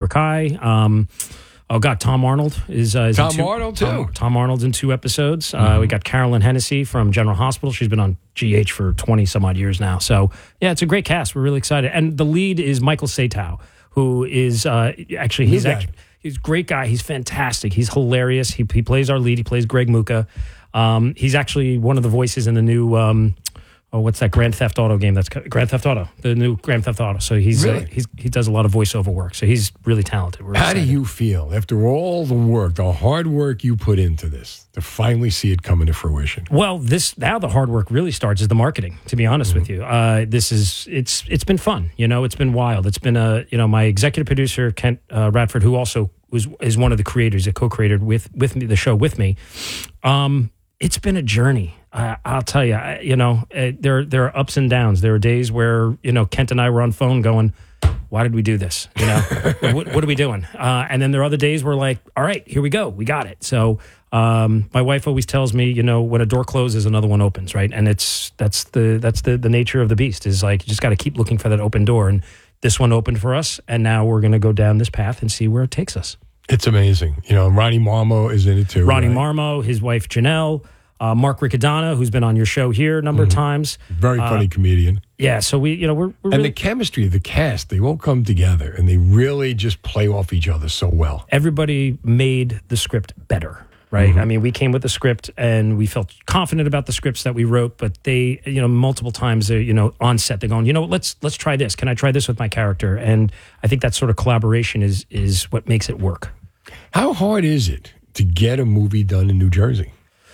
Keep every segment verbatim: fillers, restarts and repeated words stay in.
Kai. Um, oh, God, Tom Arnold is, uh, is Tom in two, Arnold, too. Tom, Tom Arnold's in two episodes. Mm-hmm. Uh, we got Carolyn Hennessy from General Hospital. She's been on G H for twenty-some-odd years now. So, yeah, it's a great cast. We're really excited. And the lead is Michael Satow, who is uh, actually, he's actually, he's a great guy. He's fantastic. He's hilarious. He, he plays our lead. He plays Greg Muka. Um, he's actually one of the voices in the new... Um, Oh, what's that Grand Theft Auto game? That's Grand Theft Auto, the new Grand Theft Auto. So he's, really? uh, he's he does a lot of voiceover work. So he's really talented. We're How excited. do you feel after all the work, the hard work you put into this, to finally see it come into fruition? Well, this now the hard work really starts is the marketing. To be honest mm-hmm. with you, uh, this is it's it's been fun. You know, it's been wild. It's been a you know my executive producer Kent uh, Radford, who also was is one of the creators, a co-created with with me the show with me. Um, it's been a journey. Uh, I'll tell you, I, you know, uh, there there are ups and downs. There are days where, you know, Kent and I were on phone going, why did we do this? You know, what, what are we doing? Uh, and then there are other days where like, all right, here we go. We got it. So um, my wife always tells me, you know, when a door closes, another one opens, right? And it's that's the that's the, the nature of the beast is like, you just got to keep looking for that open door. And this one opened for us. And now we're going to go down this path and see where it takes us. It's amazing. You know, Ronnie Marmo is in it too. Ronnie right? Marmo, his wife Janelle. Uh, Mark Riccadonna, who's been on your show here a number mm-hmm. of times. Very funny uh, comedian. Yeah, so we, you know, we're, we're and really, the chemistry of the cast, they all come together and they really just play off each other so well. Everybody made the script better, right? Mm-hmm. I mean, we came with the script and we felt confident about the scripts that we wrote, but they, you know, multiple times, they're, you know, on set, they're going, you know, let's let's try this. Can I try this with my character? And I think that sort of collaboration is is what makes it work. How hard is it to get a movie done in New Jersey?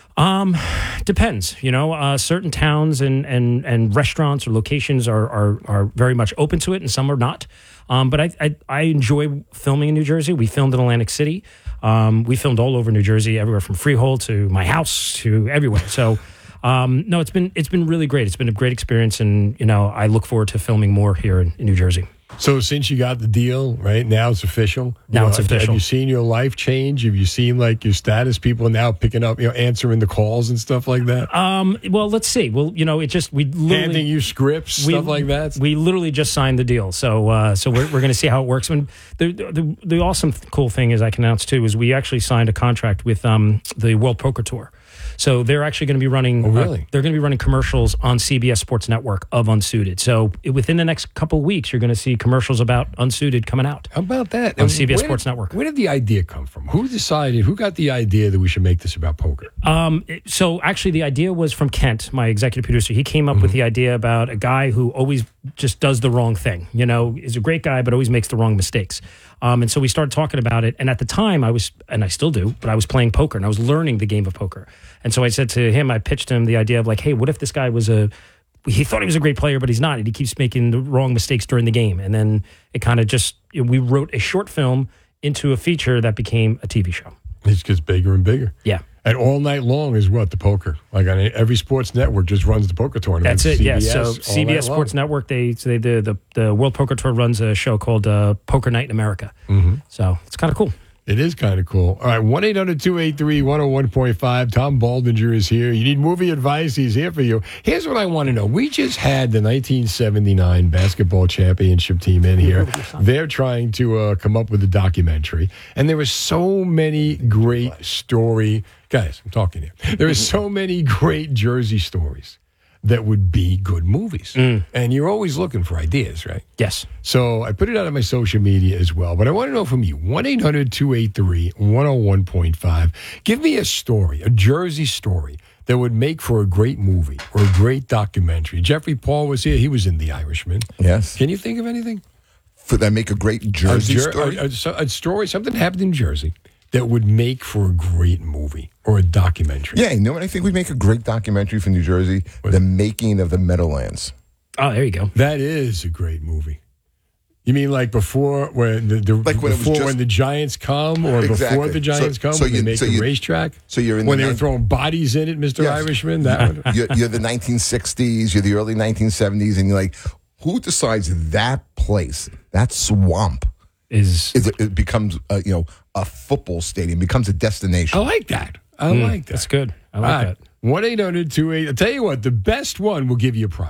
Um, depends. You know, uh, certain towns and, and, and restaurants or locations are, are are very much open to it, and some are not. Um, but I, I I enjoy filming in New Jersey. We filmed in Atlantic City. Um, we filmed all over New Jersey, everywhere from Freehold to my house to everywhere. So, um, no, it's been it's been really great. It's been a great experience, and you know, I look forward to filming more here in, in New Jersey. So since you got the deal, right, now it's official? Now you it's know, official. Have you seen your life change? Have you seen, like, your status? People now picking up, you know, answering the calls and stuff like that? Um, well, let's see. Well, you know, it just, we literally... Handing you scripts, we, stuff like that? We literally just signed the deal. So uh, so we're, we're going to see how it works. And the, the, the awesome, cool thing is I can announce, too, is we actually signed a contract with um, the World Poker Tour. So they're actually going to be running. Oh, really? Uh, they're going to be running commercials on C B S Sports Network of Unsuited. So within the next couple of weeks, you're going to see commercials about Unsuited coming out. How about that? On and C B S where, Sports Network. Where did the idea come from? Who decided? Who got the idea that we should make this about poker? Um, so actually, the idea was from Kent, my executive producer. He came up mm-hmm. with the idea about a guy who always just does the wrong thing. You know, is a great guy, but always makes the wrong mistakes. Um, and so we started talking about it. And at the time, I was, and I still do, but I was playing poker and I was learning the game of poker. And so I said to him, I pitched him the idea of like, hey, what if this guy was a, he thought he was a great player, but he's not. And he keeps making the wrong mistakes during the game. And then it kind of just, we wrote a short film into a feature that became a T V show. It just gets bigger and bigger. Yeah. And all night long is what? The poker. Like on every sports network just runs the poker tournament. That's it, C B S, yeah. So C B S Sports long. Network, they, so they the, the the World Poker Tour runs a show called uh, Poker Night in America. Mm-hmm. So it's kind of cool. It is kind of cool. All right, one eight hundred two eight three one oh one point five. Tom Baldinger is here. You need movie advice, he's here for you. Here's what I want to know. We just had the nineteen seventy-nine basketball championship team in here. They're trying to uh, come up with a documentary. And there were so many great story... Guys, I'm talking here. There are so many great Jersey stories that would be good movies. Mm. And you're always looking for ideas, right? Yes. So I put it out on my social media as well. But I want to know from you, one eight hundred two eight three one oh one point five. Give me a story, a Jersey story that would make for a great movie or a great documentary. Jeffrey Paul was here. He was in The Irishman. Yes. Can you think of anything? For that make a great Jersey a jer- story? A, a, a story, something happened in Jersey that would make for a great movie or a documentary. Yeah, you know what I think would make a great documentary for New Jersey? What? The Making of the Meadowlands. Oh, there you go. That is a great movie. You mean like before when the, the like when, before it was just, when the Giants come or exactly. before the Giants so, come so when you, they make so the you, racetrack? So you're in when the they ni- were throwing bodies in it, Mister Yes. Irishman? That one? you're, you're the nineteen sixties, you're the early nineteen seventies, and you're like, who decides that place, that swamp, is, is it becomes a, you know a football stadium, becomes a destination? I like that. I mm, like that. That's good. I like right. that. one eight hundred two eight I'll tell you what, the best one will give you a prize.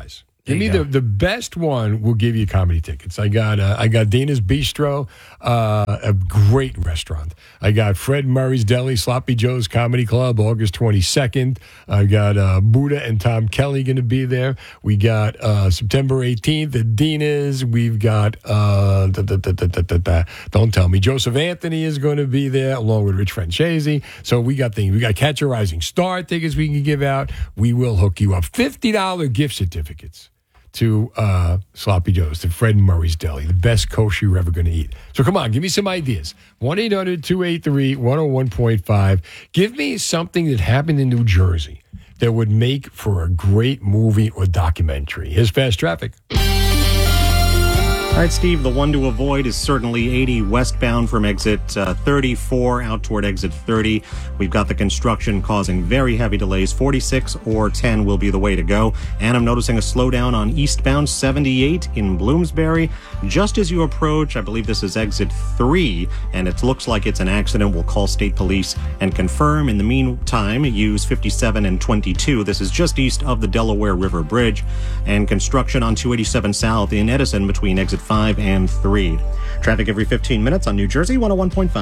Give me the, the best one. We'll give you comedy tickets. I got uh, I got Dana's Bistro, uh, a great restaurant. I got Fred Murray's Deli, Sloppy Joe's Comedy Club, August twenty-second. I got uh, Buddha and Tom Kelly going to be there. We got uh, September eighteenth at Dina's. We've got, uh, da, da, da, da, da, da, da. Don't tell me, Joseph Anthony is going to be there along with Rich Francesi. So we got things. We got Catch a Rising Star tickets we can give out. We will hook you up. fifty dollars gift certificates to uh, Sloppy Joe's, to Fred Murray's Deli, the best kosher you're ever going to eat. So come on, give me some ideas. one eight hundred two eight three one oh one point five. Give me something that happened in New Jersey that would make for a great movie or documentary. Here's Fast Traffic. All right, Steve, the one to avoid is certainly eighty westbound from exit uh, thirty-four out toward exit thirty. We've got the construction causing very heavy delays. forty-six or ten will be the way to go. And I'm noticing a slowdown on eastbound seventy-eight in Bloomsbury. Just as you approach, I believe this is exit three, and it looks like it's an accident. We'll call state police and confirm. In the meantime, use fifty-seven and twenty-two. This is just east of the Delaware River Bridge. And construction on two eighty-seven South in Edison between exit five and three. Traffic every fifteen minutes on New Jersey one oh one point five.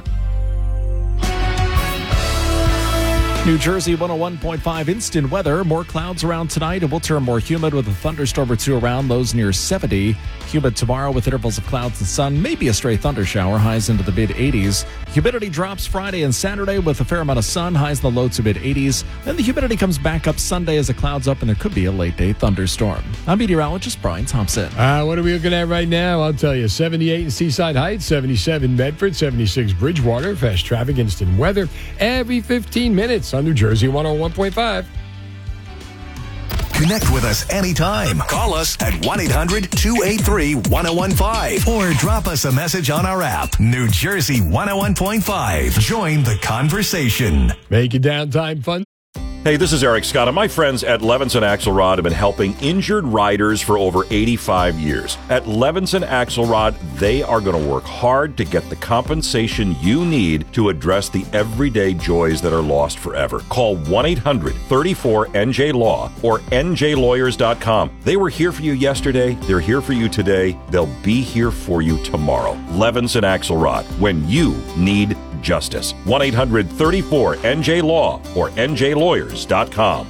New Jersey one oh one point five instant weather. More clouds around tonight. It will turn more humid with a thunderstorm or two around, lows near seventy. Humid tomorrow with intervals of clouds and sun. Maybe a stray thunder shower, highs into the mid eighties. Humidity drops Friday and Saturday with a fair amount of sun, highs in the low to mid eighties. Then the humidity comes back up Sunday as the clouds up and there could be a late day thunderstorm. I'm meteorologist Brian Thompson. Uh, what are we looking at right now? I'll tell you. seventy-eight in Seaside Heights, seventy-seven Medford, seventy-six Bridgewater. Fast traffic, instant weather every fifteen minutes on New Jersey one oh one point five. Connect with us anytime. Call us at one eight hundred two eight three one oh one five or drop us a message on our app. New Jersey one oh one point five. Join the conversation. Make your downtime fun. Hey, this is Eric Scott, and my friends at Levinson Axelrod have been helping injured riders for over eighty-five years. At Levinson Axelrod, they are going to work hard to get the compensation you need to address the everyday joys that are lost forever. Call one eight hundred thirty-four N J Law or N J lawyers dot com. They were here for you yesterday. They're here for you today. They'll be here for you tomorrow. Levinson Axelrod, when you need justice. one eight hundred thirty-four N J Law or N J lawyers dot com.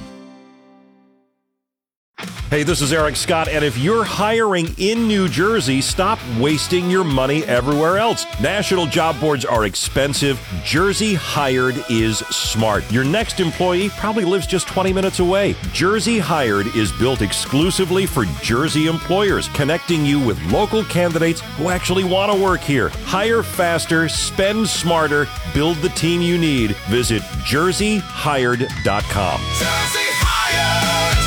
Hey, this is Eric Scott, and if you're hiring in New Jersey, stop wasting your money everywhere else. National job boards are expensive. Jersey Hired is smart. Your next employee probably lives just twenty minutes away. Jersey Hired is built exclusively for Jersey employers, connecting you with local candidates who actually want to work here. Hire faster, spend smarter, build the team you need. Visit jersey hired dot com. Jersey Hired!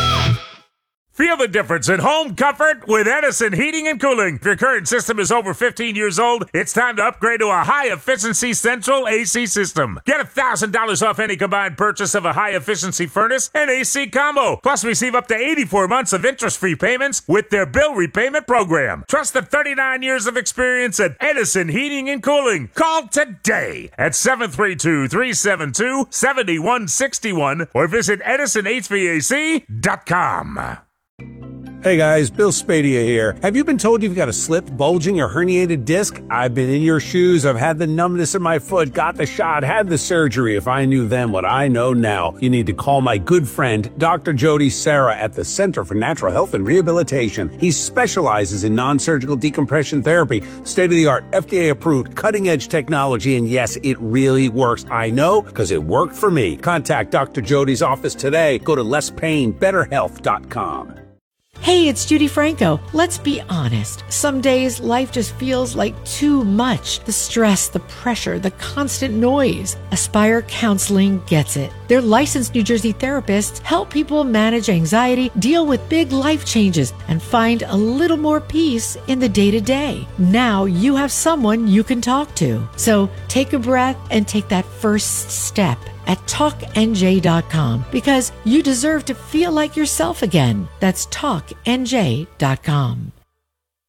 Feel the difference in home comfort with Edison Heating and Cooling. If your current system is over fifteen years old, it's time to upgrade to a high-efficiency central A C system. Get one thousand dollars off any combined purchase of a high-efficiency furnace and A C combo. Plus, receive up to eighty-four months of interest-free payments with their bill repayment program. Trust the thirty-nine years of experience at Edison Heating and Cooling. Call today at seven three two, three seven two, seven one six one or visit edison h v a c dot com. Hey guys, Bill Spadia here. Have you been told you've got a slipped, bulging, or herniated disc? I've been in your shoes. I've had the numbness in my foot, got the shot, had the surgery. If I knew then what I know now, you need to call my good friend, Doctor Jody Serra at the Center for Natural Health and Rehabilitation. He specializes in non-surgical decompression therapy, state-of-the-art, F D A-approved, cutting-edge technology, and yes, it really works. I know, because it worked for me. Contact Doctor Jody's office today. Go to less pain better health dot com. Hey, it's Judy Franco. Let's be honest. Some days life just feels like too much. The stress, the pressure, the constant noise. Aspire Counseling gets it. Their licensed New Jersey therapists help people manage anxiety, deal with big life changes, and find a little more peace in the day-to-day. Now you have someone you can talk to. So take a breath and take that first step at talk N J dot com because you deserve to feel like yourself again. That's talk N J dot com.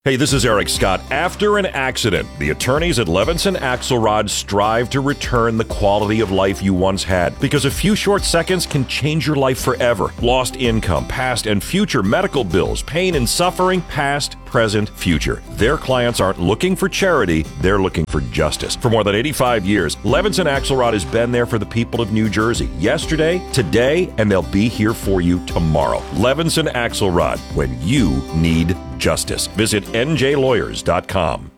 Hey, this is Eric Scott. After an accident, the attorneys at Levinson Axelrod strive to return the quality of life you once had, because a few short seconds can change your life forever. Lost income, past and future medical bills, pain and suffering, past, present, future. Their clients aren't looking for charity, they're looking for justice. For more than eighty-five years, Levinson Axelrod has been there for the people of New Jersey, yesterday, today, and they'll be here for you tomorrow. Levinson Axelrod, when you need justice. Visit N J lawyers dot com.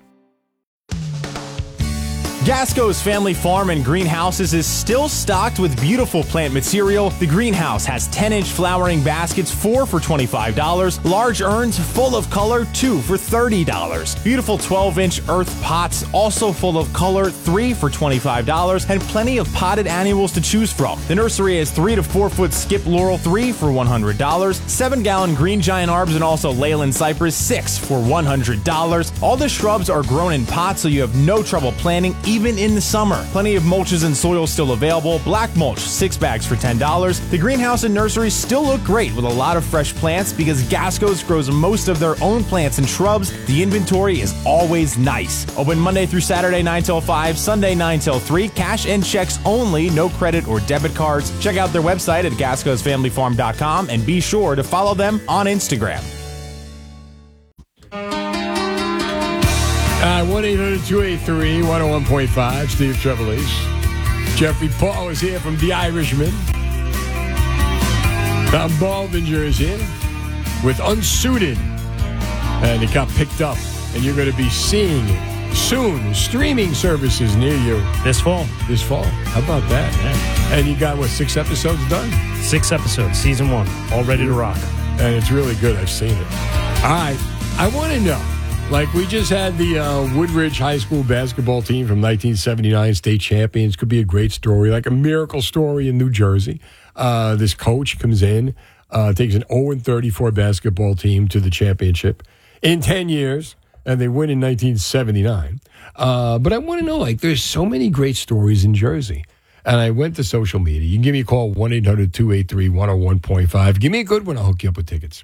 Gasco's Family Farm and Greenhouses is still stocked with beautiful plant material. The greenhouse has ten-inch flowering baskets, four for twenty-five dollars. Large urns full of color, two for thirty dollars. Beautiful twelve-inch earth pots, also full of color, three for twenty-five dollars. And plenty of potted annuals to choose from. The nursery has three to four foot skip laurel, three for one hundred dollars. Seven-gallon green giant arbs and also Leyland cypress, six for one hundred dollars. All the shrubs are grown in pots, so you have no trouble planting, even in the summer. Plenty of mulches and soil still available. Black mulch, six bags for ten dollars. The greenhouse and nursery still look great with a lot of fresh plants because Gasco's grows most of their own plants and shrubs. The inventory is always nice. Open Monday through Saturday, nine till five, Sunday, nine till three. Cash and checks only, no credit or debit cards. Check out their website at gascos family farm dot com and be sure to follow them on Instagram. Uh, one eight hundred two eight three one oh one point five, Steve Trevelise. Jeffrey Paul is here from The Irishman. Tom Baldinger is here with Unsuited. And it got picked up. And you're going to be seeing it soon. Streaming services near you. This fall. This fall. How about that? Yeah. And you got, what, six episodes done? Six episodes, season one. All ready to rock. And it's really good. I've seen it. All right. I want to know. Like, we just had the uh, Woodridge High School basketball team from nineteen seventy-nine, state champions. Could be a great story, like a miracle story in New Jersey. Uh, this coach comes in, uh, takes an oh and thirty-four basketball team to the championship in ten years, and they win in nineteen seventy-nine. Uh, but I want to know, like, there's so many great stories in Jersey. And I went to social media. You can give me a call, one eight hundred two eight three one oh one point five. Give me a good one. I'll hook you up with tickets.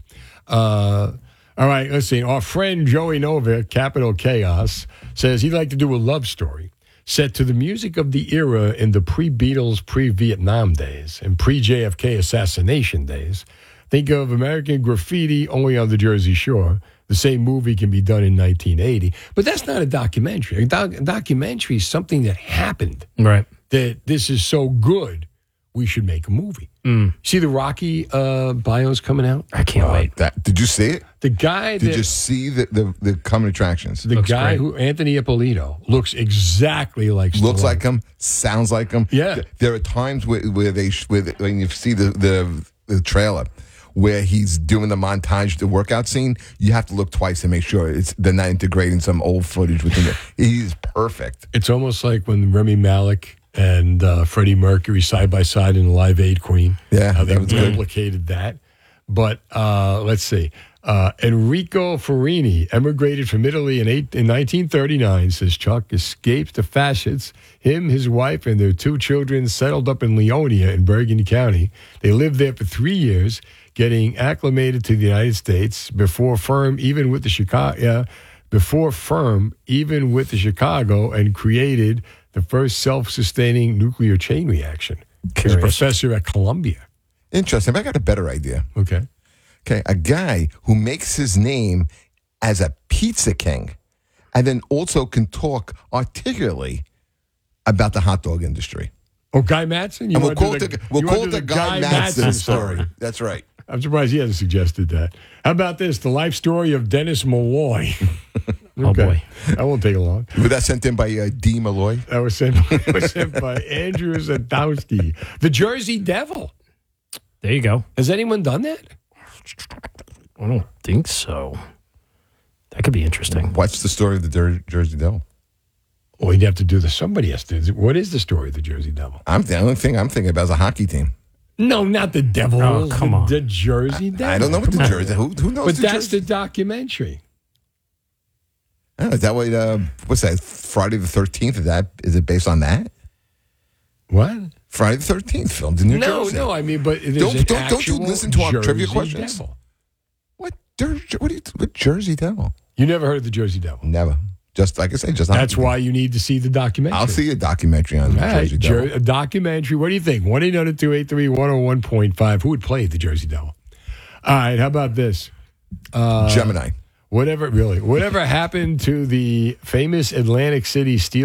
Uh All right, let's see. Our friend Joey Nova, Capital Chaos, says he'd like to do a love story set to the music of the era in the pre-Beatles, pre-Vietnam days and pre-J F K assassination days. Think of American Graffiti only on the Jersey Shore. The same movie can be done in nineteen eighty. But that's not a documentary. A, doc- a documentary is something that happened. Right. That this is so good, we should make a movie. Mm. See the Rocky uh, bios coming out? I can't uh, wait. That, did you see it? The guy Did that, you see the, the, the coming attractions? The looks guy great. who, Anthony Ippolito, looks exactly like Stallone. Looks like him, sounds like him. Yeah. There are times where, where they, where they, when you see the, the, the trailer, where he's doing the montage, the workout scene, you have to look twice to make sure it's they're not integrating some old footage within it. He's perfect. It's almost like when Remy Malik and uh, Freddie Mercury side by side in Live Aid Queen. Yeah, how they that was good. replicated that. But uh, let's see. Uh, Enrico Farini emigrated from Italy in, eight, in nineteen thirty-nine, says Chuck, escaped the fascists. Him, his wife, and their two children settled up in Leonia in Bergen County. They lived there for three years, getting acclimated to the United States before firm, even with the Chicago, uh, before firm, even with the Chicago, and created the first self-sustaining nuclear chain reaction. He's a professor at Columbia. Interesting. But I got a better idea. Okay. Okay, a guy who makes his name as a pizza king and then also can talk articulately about the hot dog industry. Oh, Guy Mattson? You And we'll want call to it do the, we'll you call want it to the do Guy Mattson story. That's right. I'm surprised he hasn't suggested that. How about this? The life story of Dennis Malloy. Oh, boy. That won't take long. Was that sent in by uh, D. Malloy? That was sent, that was sent by Andrew Zadowski. The Jersey Devil. There you go. Has anyone done that? I don't think so. That could be interesting. What's the story of the Jer- Jersey Devil? Well, you'd have to do this. Somebody has to. What is the story of the Jersey Devil? I'm the only thing I'm thinking about is a hockey team. No, not the Devils. Oh, come the, on. The Jersey Devil. I don't know what the Jersey. Who, who knows? But the that's Jersey? the documentary. Oh, is that what? Uh, what's that? Friday the thirteenth. Is that? Is it based on that? What? Friday the thirteenth filmed in New no, Jersey. No, no. I mean, but there's don't an don't, don't you actual listen to our Jersey trivia questions? Devil. What? Jer- what? Are you, what Jersey Devil? You never heard of the Jersey Devil? Never. Just like I say, just That's why you need to see the documentary. I'll see a documentary on the All right, Jersey Devil. Jer- a documentary. What do you think? one eight hundred two eight three one oh one point five. Who would play the Jersey Devil? All right, how about this? Uh, Gemini. Whatever, really, whatever happened to the famous Atlantic City Steel